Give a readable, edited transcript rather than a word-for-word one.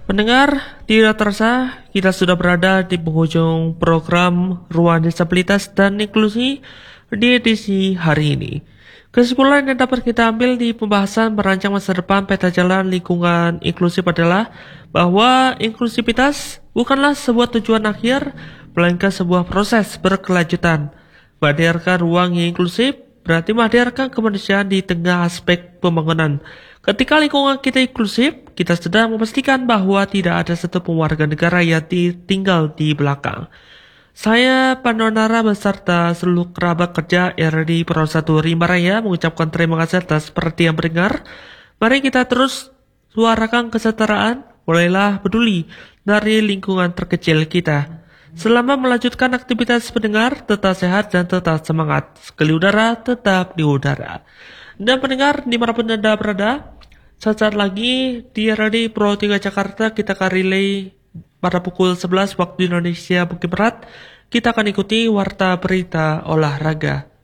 Pendengar, tidak terasa kita sudah berada di penghujung program Ruang Disabilitas dan Inklusi di edisi hari ini. Kesimpulan yang dapat kita ambil di pembahasan merancang masa depan peta jalan lingkungan inklusif adalah bahwa inklusivitas bukanlah sebuah tujuan akhir, melainkan sebuah proses berkelanjutan. Menghadirkan ruang yang inklusif berarti menghadirkan kemanusiaan di tengah aspek pembangunan. Ketika lingkungan kita inklusif, kita sedang memastikan bahwa tidak ada satupun warga negara yang tinggal di belakang. Saya Pandonara beserta seluruh kerabat kerja RRI Pro 1 Rimba Raya mengucapkan terima kasih atas perhatian mendengar. Mari kita terus suarakan kesetaraan, mulailah peduli dari lingkungan terkecil kita. Selamat melanjutkan aktivitas pendengar, tetap sehat dan tetap semangat. Sekali udara, tetap di udara. Dan pendengar, dimanapun Anda berada, saat lagi di RRI Pro 3 Jakarta kita akan relay pada pukul 11 waktu Indonesia Bukit Barat. Kita akan ikuti warta berita olahraga.